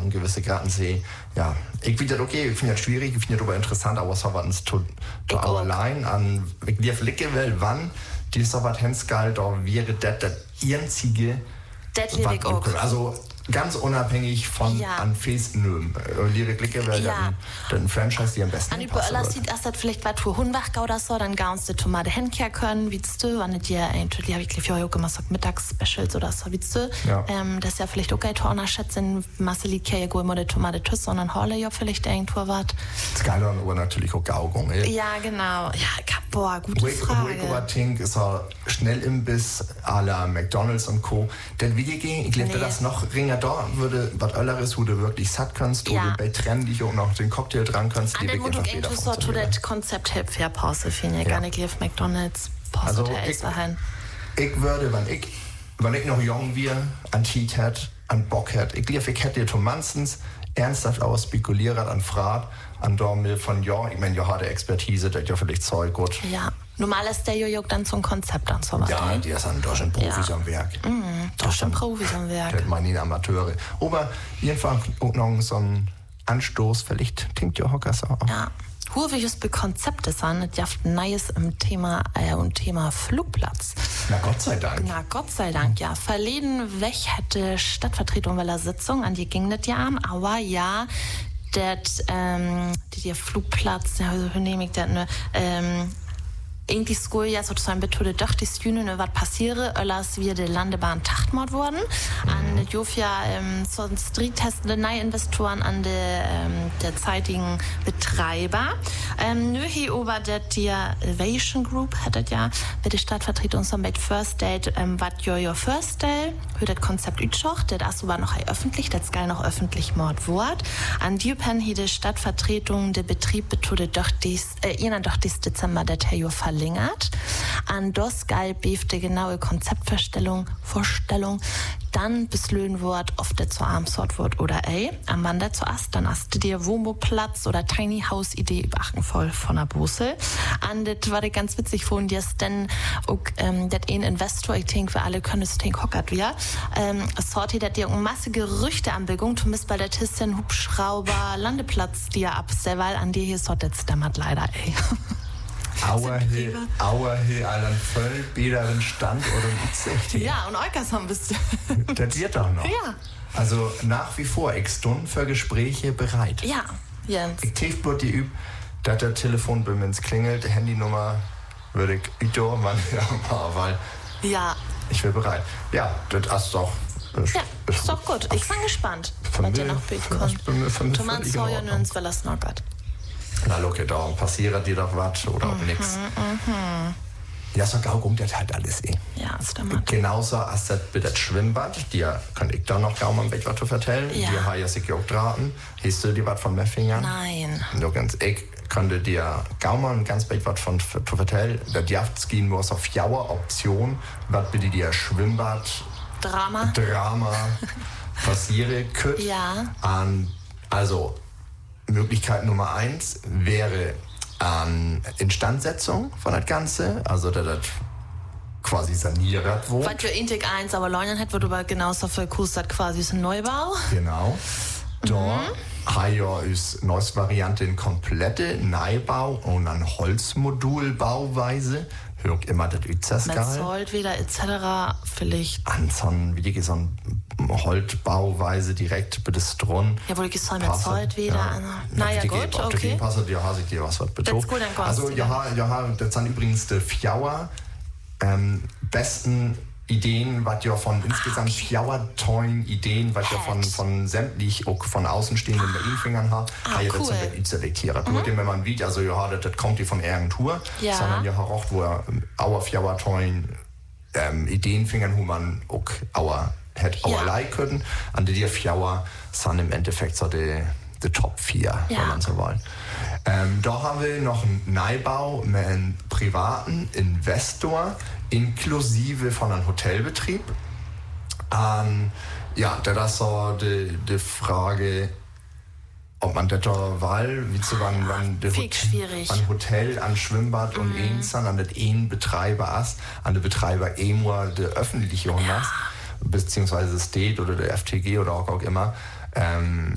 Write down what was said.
einen gewissen Grad und sehe, ja, ich finde das okay, ich finde das schwierig, ich finde das aber interessant, aber so was zu allein an, ich lief licke, weil wann die so was Hensgalt, da wäre das einzige, also ganz unabhängig von an Festen Lyrik Licke, weil dann Franchise, die am besten an über Öller sieht erst vielleicht was für Hundwachgau oder so, dann gaunst du Tomate Henker können, wie du, wenn dir eigentlich wirklich ja gemacht so Mittagsspecials oder so, wie du, das ist ja vielleicht okay, Torner schätzen, Marceli Kaya go immer der Tomate Tüss, sondern Holle ja vielleicht irgendwo was. Das Geile dann aber natürlich auch Gaugung, Ja, genau, boah, gute Frage. Tink ist er Schnellimbiss à la McDonalds und Co. Denn wie ging, ich glaube, das noch ringer da würde, was Ölleres, wo du wirklich satt kannst, wo du bei trendig auch noch den Cocktail dran kannst, die wirklich einfach wieder funktionieren. Das Konzept hilft für Pause, finde ich. Gar nicht auf McDonalds, Pause ich würde, wenn ich noch jung wäre, an Tiet hätte, an Bock hätte, ich glaube, ich hätte Tomanzens ernsthaft auch spekuliert an Frat, an Dormil von ich meine, hat der Expertise, der ja vielleicht Zeug gut. Ja, normal ist der Jojo dann zum Konzept an sowas. Ja, die ist dann doch schon Profis am Werk. Doch schon Profis am Werk. Das meinen die Amateure. Aber jedenfalls auch noch so ein Anstoß, vielleicht tinkt ihr Hockers auch. Ja. Hurwiges bei Konzepte sind, das ist Neues im Thema Flugplatz. Na Gott sei Dank. Ja. Verleden weg hätte Stadtvertretung weil Sitzung, an die ging das ja an, aber ja, der Flugplatz, wie nehme ich das, irgendwie School ja sozusagen betone doch die Jüne was passiere, als wir die Landebahn Tachtmord wurden. An Jofia sonst Street-testende Neuinvestoren an der zeitigen Betreiber. Nö hier über die Elevation Group hattet ja bei der Stadtvertretung so mit First Date was your First Day für das Konzept ütschocht, das war noch öffentlich, das geil noch öffentlich Mordwort. An Diepen hier die Stadtvertretung der Betrieb betone doch dies Dezember der Terror verlängert. An das geil beefte genaue Konzeptvorstellung, dann bis Löhnwort, oft der zur Armsortwort oder am Wander zu Ast, dann hast du dir Wohnmoplatz oder Tiny House Idee überachten voll von der Bose. An das war ganz witzig von dir, denn das ein Investor, ich denke, wir alle können es denken, hockert wir, sortiert dat dir Masse Gerüchte an Begung, du bist bei der Tissin Hubschrauber Landeplatz dir ab, weil an dir hier sortet stammert leider, Auer hier einen voll bäderen Standort und Ja, und Eukers haben bist du. Das wird doch noch. Ja. Also nach wie vor, ich Stunden für Gespräche bereit. Ja, Jens. Ich tief bloß die üb, dass der Telefon bei mir klingelt, die Handynummer würde ich weil ich bin bereit. Ja, das ist doch. Ist doch gut. Ich bin gespannt, was dir noch bekommt. Thomas Sawyer und uns verlassen noch Gott. Na, look, da passiert dir doch was oder auch nix. Ja, so kaum kommt das halt alles Ja, ist der Mann. Genauso als das bei das Schwimmbad, dir kann ich da noch kaum ein bisschen was erzählen. Ja. Die haben ja sich auch draten. Hast du dir was von Meffingern? Nein. Nur ganz, ich könnte dir kaum mal ein ganz bisschen was von erzählen. Das Jacht gehen muss auf Jauer Option, was bitte dir Schwimmbad Drama passieren könnte. Ja. Also, Möglichkeit Nummer 1 wäre Instandsetzung von das Ganze, also das quasi saniert wurde. Was für Intake 1, aber Leunen hat, wird aber genauso für Kustat quasi ist ein Neubau. Genau. Da ist neues Variante in komplette Neubau und ein Holzmodulbauweise. Hört immer das Ützerskal. Mit Zoll wieder etc. vielleicht. An so ein Holzbauweise direkt bei der Stron. Ja, wo ich soll mit Zoll wieder. Ja. Naja, gut, okay. Passt dir, hast ich dir was betont. Das ist gut, dann also, das sind übrigens die Fjauer besten Ideen, was ja von insgesamt Fjauer-Toin Ideen, was ja von sämtlich auch von außenstehenden Berlinfingern hat, ja cool. Das selektiert. Nur dem, wenn man sieht, also das kommt die von Agentur, sondern ja auch, wo Auer Fjauer-Toin Ideenfingern, wo man auch Auer hätte auerlei können. An die Fjauer sind im Endeffekt so die Top 4, wenn man so will. Da haben wir noch einen Neubau mit einem privaten Investor, inklusive von einem Hotelbetrieb. Das ist so die Frage, ob man das da will, wie zu wann ein Hotel, an Schwimmbad und an den einen Betreiber ist, an den Betreiber nur der öffentliche beziehungsweise State oder der FTG oder auch immer.